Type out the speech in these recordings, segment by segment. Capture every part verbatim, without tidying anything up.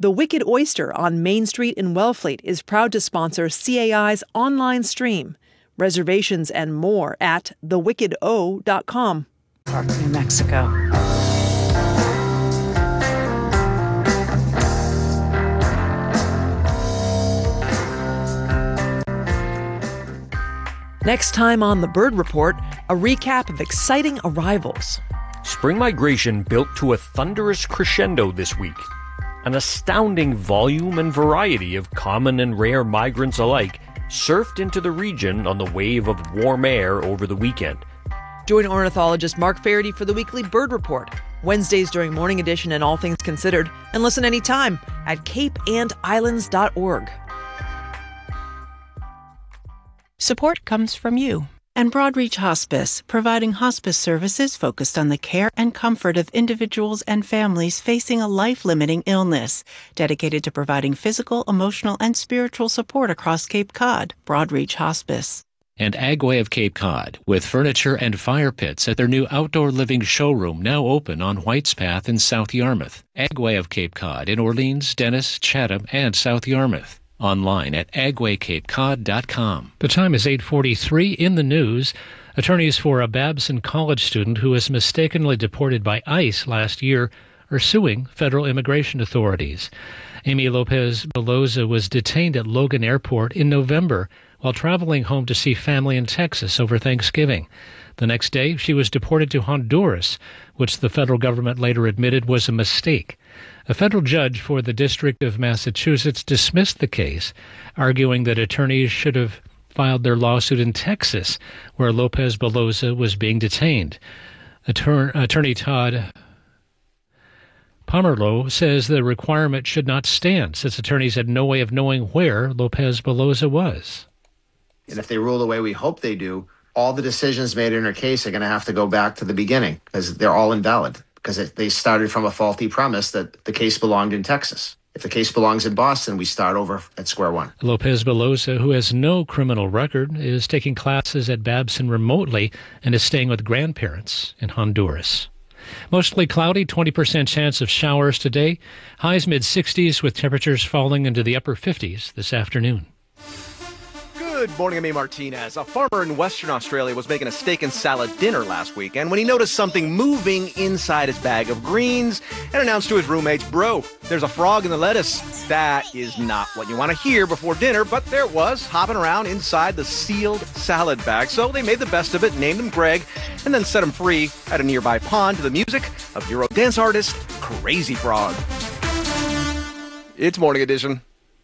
The Wicked Oyster on Main Street in Wellfleet is proud to sponsor C A I's online stream. Reservations and more at the wicked o dot com. Park, New Mexico. Next time on The Bird Report, a recap of exciting arrivals. Spring migration built to a thunderous crescendo this week. An astounding volume and variety of common and rare migrants alike surfed into the region on the wave of warm air over the weekend. Join ornithologist Mark Faraday for the weekly Bird Report, Wednesdays during Morning Edition and All Things Considered, and listen anytime at cape and islands dot org. Support comes from you And Broadreach Hospice, providing hospice services focused on the care and comfort of individuals and families facing a life-limiting illness, dedicated to providing physical, emotional, and spiritual support across Cape Cod. Broadreach Hospice. And Agway of Cape Cod, with furniture and fire pits at their new outdoor living showroom now open on White's Path in South Yarmouth. Agway of Cape Cod in Orleans, Dennis, Chatham, and South Yarmouth. Online at agway cape cod dot com. The time is eight forty-three. In the news, attorneys for a Babson College student who was mistakenly deported by ICE last year are suing federal immigration authorities. Amy Lopez Beloza was detained at Logan Airport in November while traveling home to see family in Texas over Thanksgiving. The next day, she was deported to Honduras, which the federal government later admitted was a mistake. A federal judge for the District of Massachusetts dismissed the case, arguing that attorneys should have filed their lawsuit in Texas, where Lopez Beloza was being detained. Attorney, Attorney Todd Pomerleau says the requirement should not stand, since attorneys had no way of knowing where Lopez Beloza was. And if they rule the way we hope they do, all the decisions made in her case are going to have to go back to the beginning, because they're all invalid. Because they started from a faulty premise that the case belonged in Texas. If the case belongs in Boston, we start over at square one. Lopez Beloza, who has no criminal record, is taking classes at Babson remotely and is staying with grandparents in Honduras. Mostly cloudy, twenty percent chance of showers today. Highs mid-sixties with temperatures falling into the upper fifties this afternoon. Good morning, I'm A. Martinez. A farmer in Western Australia was making a steak and salad dinner last weekend when he noticed something moving inside his bag of greens and announced to his roommates, "Bro, there's a frog in the lettuce." That is not what you want to hear before dinner, but there it was, hopping around inside the sealed salad bag. So they made the best of it, named him Greg, and then set him free at a nearby pond to the music of Euro dance artist Crazy Frog. It's Morning Edition.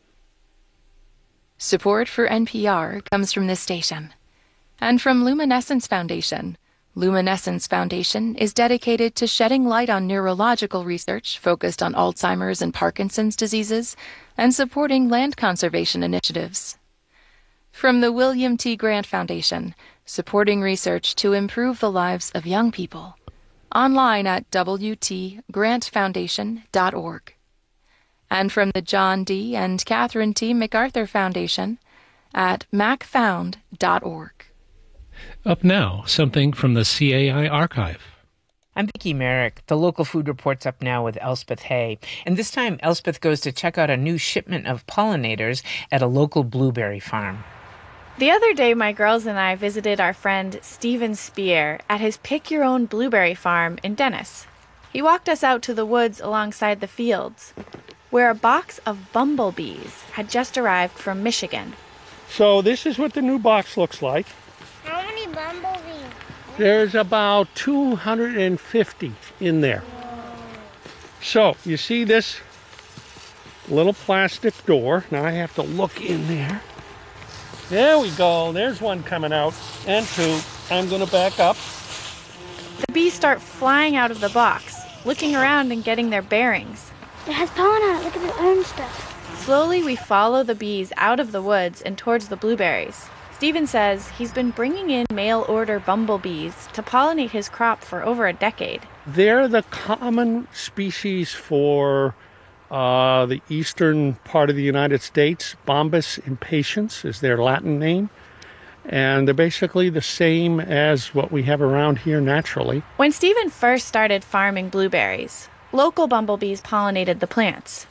Support for N P R comes from this station and from Luminescence Foundation. Luminescence Foundation is dedicated to shedding light on neurological research focused on Alzheimer's and Parkinson's diseases and supporting land conservation initiatives. From the William T. Grant Foundation, supporting research to improve the lives of young people. Online at w t grant foundation dot org. And from the John D. and Catherine T. MacArthur Foundation at mac found dot org. Up now, something from the C A I archive. I'm Vicki Merrick. The local food report's up now with Elspeth Hay. And this time, Elspeth goes to check out a new shipment of pollinators at a local blueberry farm. The other day, my girls and I visited our friend Stephen Spear at his pick-your-own blueberry farm in Dennis. He walked us out to the woods alongside the fields, where a box of bumblebees had just arrived from Michigan. So this is what the new box looks like. How many bumblebees? There's about two hundred fifty in there. So you see this little plastic door. Now I have to look in there. There we go. There's one coming out. And two. I'm going to back up. The bees start flying out of the box, looking around and getting their bearings. It has pollen on it. Look at the orange stuff. Slowly, we follow the bees out of the woods and towards the blueberries. Stephen says he's been bringing in mail-order bumblebees to pollinate his crop for over a decade. They're the common species for uh, the eastern part of the United States. Bombus impatiens is their Latin name. And they're basically the same as what we have around here naturally. When Stephen first started farming blueberries, local bumblebees pollinated the plants.